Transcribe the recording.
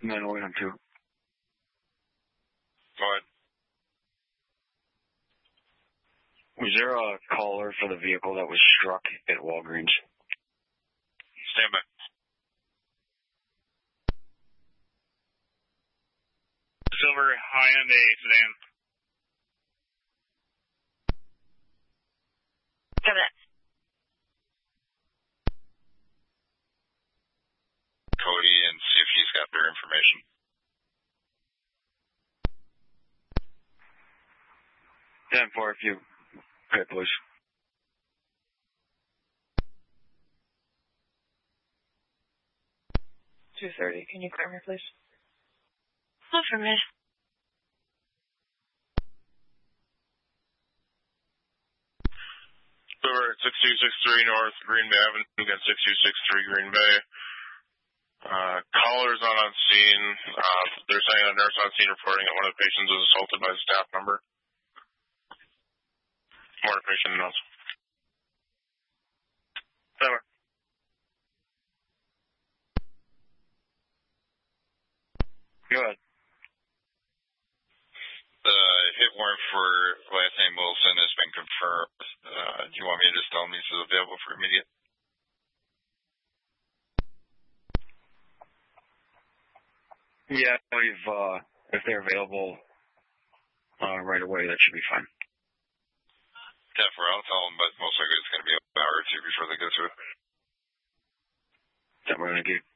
901 2. Go ahead. Was there a caller for the vehicle that was struck at Walgreens? Stand by. Silver Hyundai sedan. Cody and see if he's got their information. Ten for if you. Okay, please. $230. Can you clear me, please? Hold for a minute. Silver at 6263 North Green Bay Avenue, again 6263 Green Bay. Callers not on scene. They're saying a nurse on scene reporting that one of the patients was assaulted by the staff member. More information than else. Silver. Go ahead. The hit warrant for last name Wilson has been confirmed. Do you want me to just tell him he's available for immediate? Yeah, if they're available right away, that should be fine. I'll tell them, but most likely it's going to be an hour or two before they go to it. That we're going to get